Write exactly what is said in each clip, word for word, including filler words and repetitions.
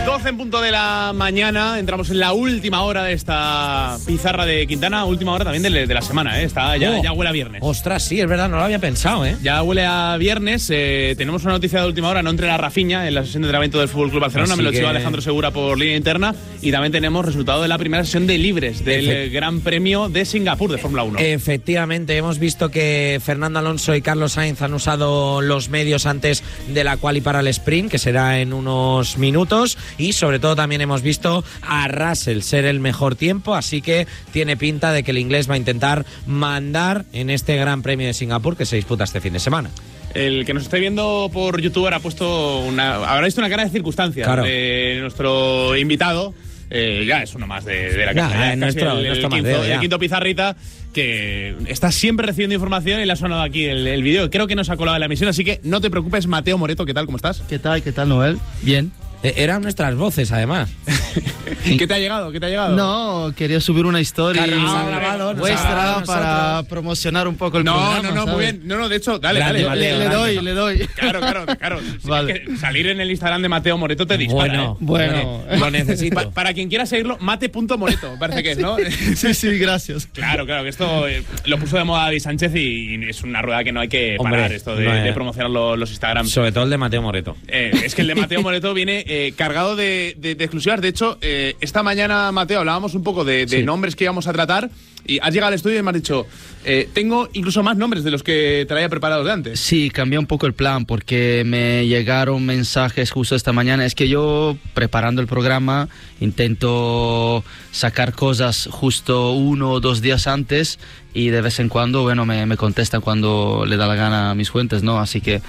doce en punto de la mañana, entramos en la última hora de esta pizarra de Quintana, última hora también de, de la semana, ¿eh? Está, ya, oh. ya huele a viernes. Ostras, sí, es verdad, no lo había pensado, ¿eh? Ya huele a viernes, eh, tenemos una noticia de última hora, no entrena Rafinha en la sesión de entrenamiento del F C Barcelona, Así me lo que... chivó Alejandro Segura por línea interna, y también tenemos resultado de la primera sesión de libres del Efe... Gran Premio de Singapur de Fórmula uno. Efectivamente, hemos visto que Fernando Alonso y Carlos Sainz han usado los medios antes de la quali para el sprint, que será en unos minutos, y sobre todo también hemos visto a Russell ser el mejor tiempo, así que tiene pinta de que el inglés va a intentar mandar en este Gran Premio de Singapur que se disputa este fin de semana. El que nos esté viendo por YouTube ha puesto una, habrá visto una cara de circunstancia claro. de nuestro invitado. Eh, ya es uno más de, de la casa. Nah, ya, es nuestro, el, el, nuestro quinto, Mateo, el quinto pizarrita, que está siempre recibiendo información y le ha sonado aquí el, el vídeo. Creo que nos ha colado en la emisión, así que no te preocupes, Mateo Moreto. ¿Qué tal? ¿Cómo estás? ¿Qué tal? ¿Qué tal, Noel? Bien. Eh, eran nuestras voces, además. ¿Qué te ha llegado? ¿Qué te ha llegado? No, quería subir una historia grabado, vuestra para promocionar un poco el no, programa. No, no, no, muy bien. No, no, de hecho, dale, grande, dale. Le, Mateo, le grande. doy, le doy. Claro, claro, claro. Vale. Es que salir en el Instagram de Mateo Moreto te dispara. Bueno, ¿eh? Bueno. Lo necesito. Pa- para quien quiera seguirlo, mate.moreto, me parece que es, ¿no? Sí, sí, gracias. Claro, claro, que esto eh, lo puso de moda David Sánchez y, y es una rueda que no hay que Hombre, parar, esto de, no es- de promocionar lo- los Instagrams. Sobre todo el de Mateo Moreto. Eh, es que el de Mateo Moreto viene eh, cargado de, de, de exclusivas. De hecho, eh, esta mañana, Mateo, hablábamos un poco de, de Sí. nombres que íbamos a tratar y has llegado al estudio y me has dicho, eh, tengo incluso más nombres de los que traía preparados de antes. Sí, cambié un poco el plan porque me llegaron mensajes justo esta mañana. Es que yo, preparando el programa, intento sacar cosas justo uno o dos días antes y de vez en cuando, bueno, me, me contestan cuando le da la gana a mis fuentes, ¿no? Así que,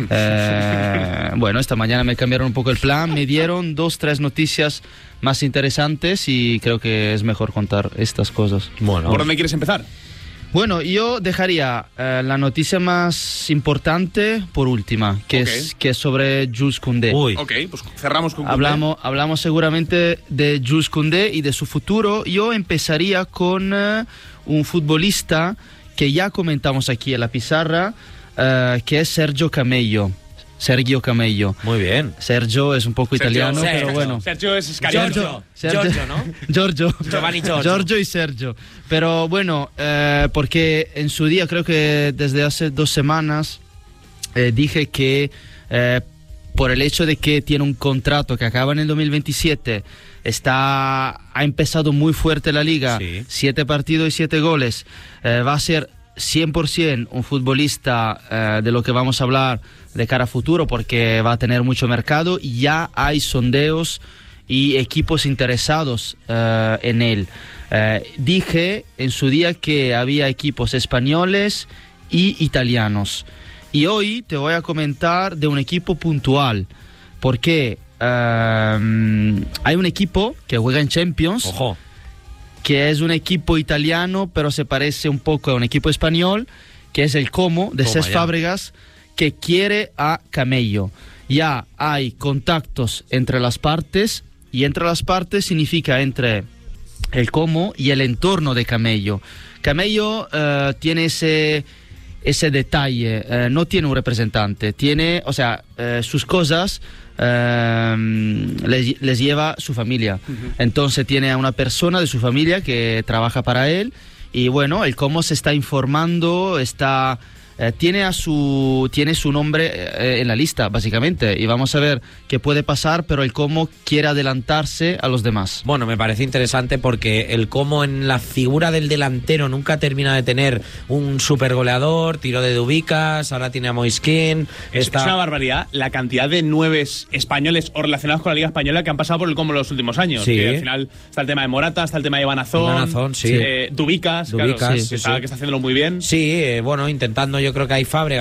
eh, bueno, esta mañana me cambiaron un poco el plan, me dieron dos, tres noticias más interesantes y creo que es mejor contar estas cosas. Bueno, ¿Por dónde quieres empezar? Bueno, yo dejaría eh, la noticia más importante por última, que, Ok. es, que es sobre Jules Koundé. Uy. Ok, pues cerramos con Koundé. Hablamos, hablamos seguramente de Jules Koundé y de su futuro. Yo empezaría con eh, un futbolista que ya comentamos aquí en la pizarra, eh, que es Sergio Camello. Sergio Camello. Muy bien. Sergio es un poco Sergio, italiano, Sergio, pero bueno. Sergio es Scariolo. Giorgio. Sergio. Giorgio, ¿no? Giorgio. Giovanni Giorgio. Giorgio y Sergio. Pero bueno, eh, porque en su día, creo que desde hace dos semanas, eh, dije que eh, por el hecho de que tiene un contrato que acaba en el dos mil veintisiete, está, ha empezado muy fuerte la liga, Sí. siete partidos y siete goles, eh, va a ser cien por ciento un futbolista eh, de lo que vamos a hablar de cara a futuro porque va a tener mucho mercado y ya hay sondeos y equipos interesados eh, en él. Eh, dije en su día que había equipos españoles y italianos y hoy te voy a comentar de un equipo puntual porque eh, hay un equipo que juega en Champions. Ojo. Que es un equipo italiano, pero se parece un poco a un equipo español, que es el Como, de Toma Cesc ya. Fábregas, que quiere a Camello. Ya hay contactos entre las partes, y entre las partes significa entre el Como y el entorno de Camello. Camello eh, tiene ese, ese detalle, eh, no tiene un representante, tiene, o sea, eh, sus cosas... Um, les, les lleva su familia. Uh-huh. Entonces tiene a una persona de su familia que trabaja para él y bueno, el cómo se está informando, está eh, tiene a su tiene su nombre eh, en la lista básicamente y vamos a ver qué puede pasar, pero el cómo quiere adelantarse a los demás. Bueno, me parece interesante porque el cómo en la figura del delantero nunca termina de tener un super goleador, tiro de Dubicas, ahora tiene a Moiskin. Es, está... es una barbaridad la cantidad de nueves españoles o relacionados con la Liga Española que han pasado por el Como los últimos años. Sí. Que al final está el tema de Morata, está el tema de Iván Azón, Iván Azón, sí. eh, Dubicas, Dubicas, claro, sí, que, está, sí. que está haciéndolo muy bien. Sí, eh, bueno, intentando, yo creo que hay Fábregas